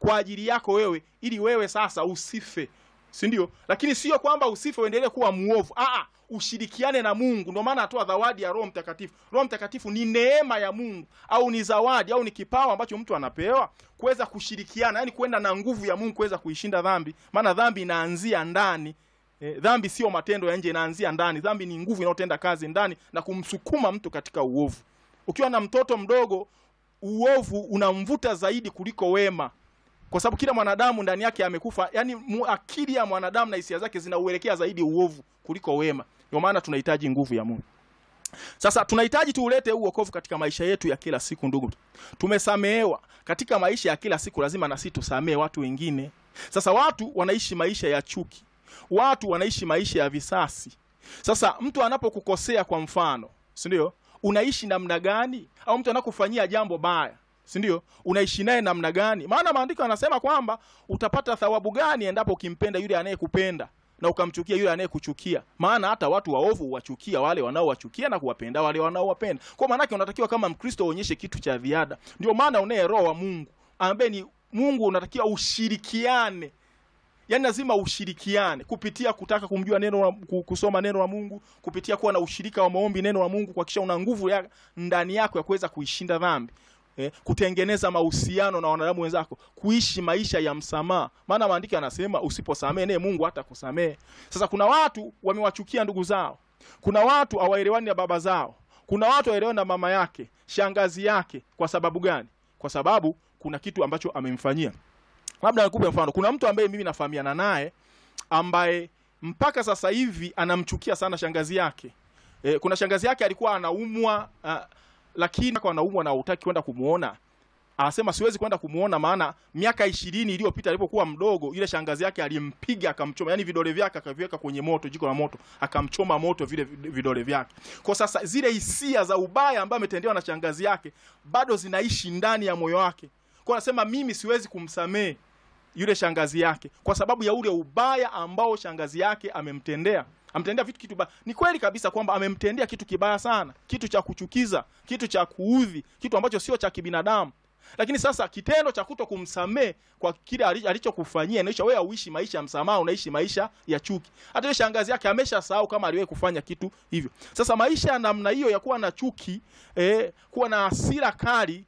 kwa ajili yako wewe, ili wewe sasa usife, si ndio? Lakini sio kwamba usife uendelee kuwa muovu. Ushirikiane na Mungu. Ndio maana atoa zawadi ya Roho Mtakatifu. Roho Mtakatifu ni neema ya Mungu, au ni zawadi, au ni kipawa ambacho mtu anapewa kuweza kushirikiana, yani kwenda na nguvu ya Mungu kuweza kuishinda dhambi. Maana dhambi inaanzia ndani. Dhambi sio matendo ya nje, inaanzia ndani. Dhambi ni nguvu inayotenda kazi ndani na kumsukuma mtu katika uovu. Ukiwa na mtoto mdogo, uovu unamvuta zaidi kuliko wema, kwa sababu kila mwanadamu ndani yake amekufa. Yani akili ya mwanadamu na hisia zake zinauelekea zaidi uovu kuliko wema. Ndio maana tunahitaji nguvu ya Mungu. Sasa tunahitaji tuulete uokovu katika maisha yetu ya kila siku. Ndugu, tumesamehewa katika maisha ya kila siku, lazima na sisi tusamee watu wengine. Sasa watu wanaishi maisha ya chuki, watu wanaishi maisha ya visasi. Sasa mtu anapokukosea, kwa mfano, si ndio, unaishi namna gani? Au mtu anakufanyia jambo baya, si ndio, unaishi naye namna gani? Maana maandiko yanasema kwamba utapata thawabu gani endapo ukimpenda yule anayekupenda na ukamchukia yule anayekuchukia. Maana hata watu waovu wachukia wale wanaowachukia na kuwapenda wale wanaowapenda. Kwa maana yake unatakiwa kama Mkristo uonyeshe kitu cha ziada. Ndio maana unaye Roho wa Mungu ambaye ni Mungu, unatakiwa ushirikiane. Yani lazima ushirikiane kupitia kutaka kumjua neno, kusoma neno la Mungu, kupitia kuwa na ushirika wa maombi neno la Mungu, kuhakikisha una nguvu ya ndani yako ya kuweza kuishinda dhambi. Kutengeneza mahusiano na wanadamu wenzako, kuishi maisha ya msamaha. Maana maandiko yanasema usiposamehe naye Mungu hata kusamehe. Sasa kuna watu wamewachukia ndugu zao. Kuna watu hawaelewani na baba zao. Kuna watu hawaelewani na mama yake, shangazi yake. Kwa sababu gani? Kwa sababu kuna kitu ambacho amemfanyia. Labda nikupe mfano. Kuna mtu ambaye mimi nafahamiana naye ambaye mpaka sasa hivi anamchukia sana shangazi yake. Kuna shangazi yake alikuwa anaumwa, lakini kwa anaumwa na hutaki kwenda kumuona. Anasema siwezi kwenda kumuona maana miaka 20 iliyopita alipokuwa mdogo, ile shangazi yake alimpiga akamchoma, yani vidole vyake akaviweka kwenye moto, jiko la moto, akamchoma moto vile vidole vyake. Kwa sasa zile hisia za ubaya ambazo ametendewa na shangazi yake bado zinaishi ndani ya moyo wake. Kwa anasema mimi siwezi kumsamehe yule shangazi yake kwa sababu ya ule ubaya ambao shangazi yake amemtendea. Amtendea kitu baya. Ni kweli kabisa kwamba amemtendea kitu kibaya sana, kitu cha kuchukiza, kitu cha kuudhi, kitu ambacho sio cha kibinadamu. Lakini sasa kitendo cha kuto kumsamehe kwa kile alichokufanyia inaisha wewe uishi maisha ya msamaha, unaishi maisha ya chuki. Hata yule shangazi yake ameshasahau kama aliwahi kufanya kitu hivyo. Sasa maisha ya namna hiyo ya kuwa na chuki, kuwa na hasira kali,